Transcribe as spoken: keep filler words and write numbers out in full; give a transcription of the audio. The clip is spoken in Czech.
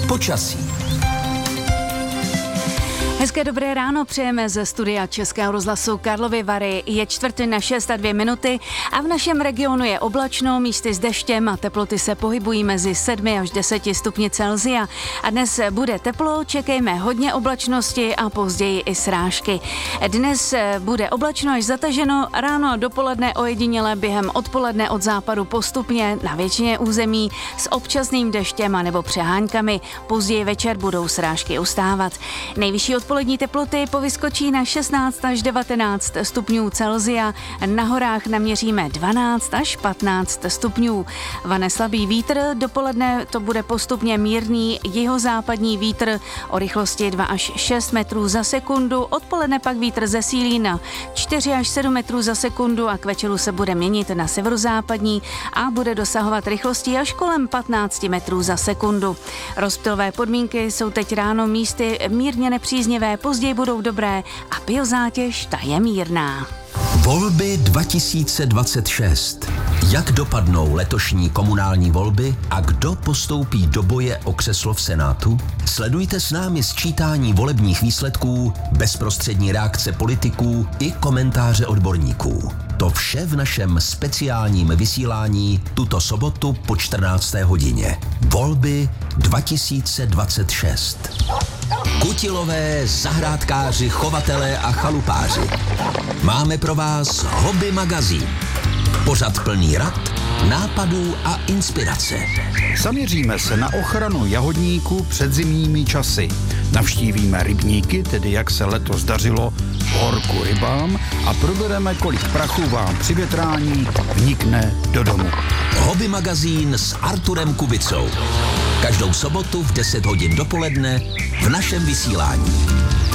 Počasí. Hezké dobré ráno přejeme ze studia Českého rozhlasu Karlovy Vary. Je čtvrtý na šest a dvě minuty a v našem regionu je oblačno, místy s deštěm a teploty se pohybují mezi sedmi až deseti stupni Celsia. A dnes bude teplo, čekejme hodně oblačnosti a později i srážky. Dnes bude oblačno až zataženo, ráno a dopoledne ojediněle, během odpoledne od západu postupně na většině území s občasným deštěm a nebo přeháňkami. Později večer budou srážky ustávat. Nejvyšší odpolední teploty povyskočí na šestnáct až devatenáct stupňů Celsia, na horách naměříme dvanáct až patnáct stupňů. Vane slabý vítr, dopoledne to bude postupně mírný jihozápadní vítr o rychlosti dva až šest metrů za sekundu, odpoledne pak vítr zesílí na čtyři až sedm metrů za sekundu a k večeru se bude měnit na severozápadní a bude dosahovat rychlosti až kolem patnáct metrů za sekundu. Rozptylové podmínky jsou teď ráno místy mírně nepříznivé, později budou dobré a biozátěž ta je mírná. Volby dva tisíce dvacet šest. Jak dopadnou letošní komunální volby a kdo postoupí do boje o křeslo v Senátu? Sledujte s námi sčítání volebních výsledků, bezprostřední reakce politiků i komentáře odborníků. To vše v našem speciálním vysílání tuto sobotu po čtrnácté hodině. Volby dva tisíce dvacet šest. Kutilové, zahrádkáři, chovatelé a chalupáři. Máme pro vás Hobby magazín. Pořad plný rad, nápadů a inspirace. Zaměříme se na ochranu jahodníků před zimními časy. Navštívíme rybníky, tedy jak se letos dařilo v horku rybám a probereme, kolik prachu vám při větrání vnikne do domu. Hobby magazín s Arturem Kubicou. Každou sobotu v deset hodin dopoledne v našem vysílání.